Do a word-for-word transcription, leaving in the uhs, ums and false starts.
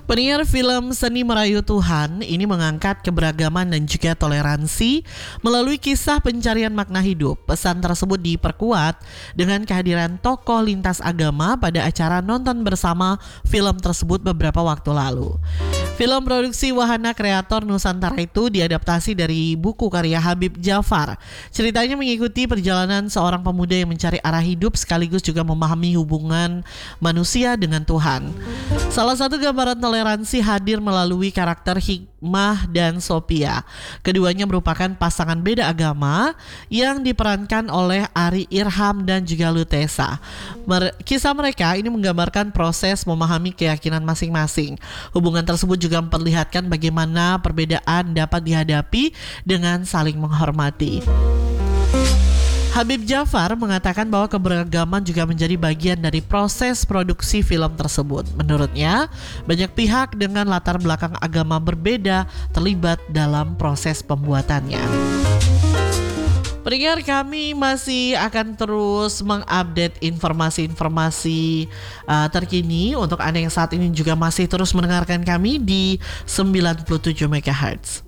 Penyiar film Seni Merayu Tuhan ini mengangkat keberagaman dan juga toleransi melalui kisah pencarian makna hidup. Pesan tersebut diperkuat dengan kehadiran tokoh lintas agama pada acara nonton bersama film tersebut beberapa waktu lalu. Film produksi wahana kreator Nusantara itu diadaptasi dari buku karya Habib Djafar. Ceritanya mengikuti perjalanan seorang pemuda yang mencari arah hidup sekaligus juga memahami hubungan manusia dengan Tuhan. Salah satu gambaran toleransi hadir melalui karakter Hikmah dan Sophia. Keduanya merupakan pasangan beda agama yang diperankan oleh Ari Irham dan juga Lutesa. Mer- Kisah mereka ini menggambarkan proses memahami keyakinan masing-masing. Hubungan tersebut juga memperlihatkan bagaimana perbedaan dapat dihadapi dengan saling menghormati. Habib Djafar mengatakan bahwa keberagaman juga menjadi bagian dari proses produksi film tersebut. Menurutnya, banyak pihak dengan latar belakang agama berbeda terlibat dalam proses pembuatannya. Pendengar, kami masih akan terus mengupdate informasi-informasi uh, terkini untuk Anda yang saat ini juga masih terus mendengarkan kami di sembilan puluh tujuh megahertz.